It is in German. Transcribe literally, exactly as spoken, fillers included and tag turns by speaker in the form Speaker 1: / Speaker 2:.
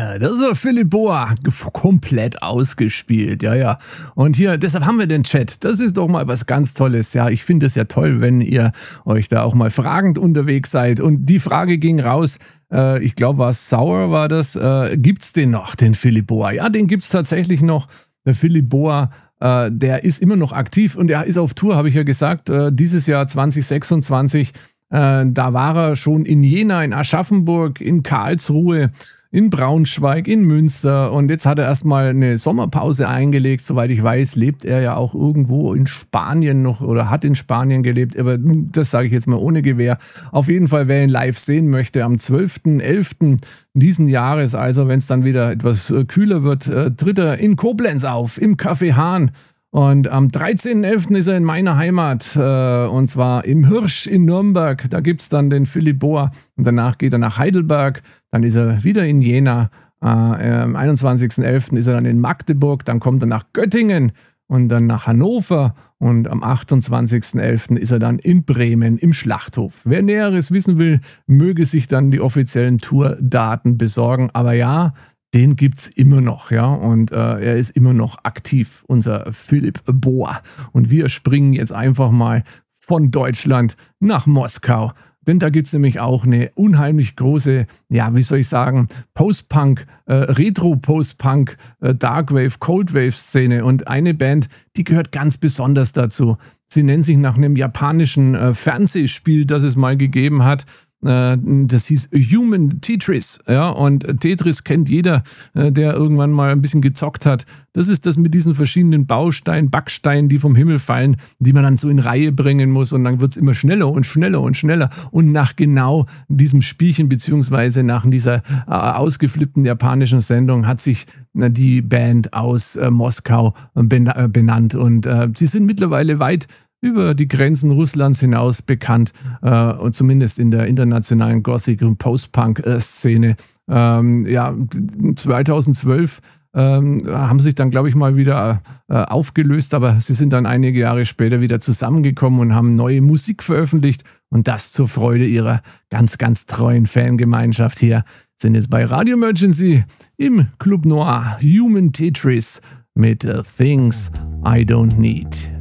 Speaker 1: Yeah, das war Philipp Boa, komplett ausgespielt, ja, ja. Und hier, deshalb haben wir den Chat, das ist doch mal was ganz Tolles, ja. Ich finde es ja toll, wenn ihr euch da auch mal fragend unterwegs seid. Und die Frage ging raus, äh, ich glaube, war Sauer, war das, äh, gibt's den noch, den Philipp Boa? Ja, den gibt's tatsächlich noch. Der Philipp Boa, äh, der ist immer noch aktiv und er ist auf Tour, habe ich ja gesagt, äh, dieses Jahr zwanzig sechsundzwanzig. Äh, da war er schon in Jena, in Aschaffenburg, in Karlsruhe, in Braunschweig, in Münster und jetzt hat er erstmal eine Sommerpause eingelegt. Soweit ich weiß, lebt er ja auch irgendwo in Spanien noch oder hat in Spanien gelebt, aber das sage ich jetzt mal ohne Gewähr. Auf jeden Fall, wer ihn live sehen möchte, am zwölften elften diesen Jahres, also wenn es dann wieder etwas kühler wird, äh, tritt er in Koblenz auf, im Café Hahn. Und am dreizehnten elften ist er in meiner Heimat, äh, und zwar im Hirsch in Nürnberg. Da gibt's dann den Philipp Boa und danach geht er nach Heidelberg. Dann ist er wieder in Jena. Äh, am einundzwanzigsten elften ist er dann in Magdeburg. Dann kommt er nach Göttingen und dann nach Hannover. Und am achtundzwanzigsten elften ist er dann in Bremen im Schlachthof. Wer Näheres wissen will, möge sich dann die offiziellen Tourdaten besorgen. Aber ja, den gibt's immer noch, ja, und äh, er ist immer noch aktiv, unser Philipp Boa. Und wir springen jetzt einfach mal von Deutschland nach Moskau, denn da gibt's nämlich auch eine unheimlich große, ja, wie soll ich sagen, Post-Punk, äh, Retro-Post-Punk, äh, Darkwave, Coldwave-Szene und eine Band, die gehört ganz besonders dazu. Sie nennt sich nach einem japanischen äh, Fernsehspiel, das es mal gegeben hat. Das hieß Human Tetris, ja, und Tetris kennt jeder, der irgendwann mal ein bisschen gezockt hat. Das ist das mit diesen verschiedenen Bausteinen, Backsteinen, die vom Himmel fallen, die man dann so in Reihe bringen muss und dann wird's immer schneller und schneller und schneller und nach genau diesem Spielchen beziehungsweise nach dieser äh, ausgeflippten japanischen Sendung hat sich äh, die Band aus äh, Moskau ben- äh, benannt und äh, sie sind mittlerweile weit über die Grenzen Russlands hinaus bekannt, äh, und zumindest in der internationalen Gothic- und Post-Punk-Szene. Ähm, ja, zweitausendzwölf ähm, haben sich dann, glaube ich, mal wieder äh, aufgelöst, aber sie sind dann einige Jahre später wieder zusammengekommen und haben neue Musik veröffentlicht und das zur Freude ihrer ganz, ganz treuen Fangemeinschaft hier. Sind jetzt bei Radio Emergency im Club Noir Human Tetris mit uh, Things I Don't Need.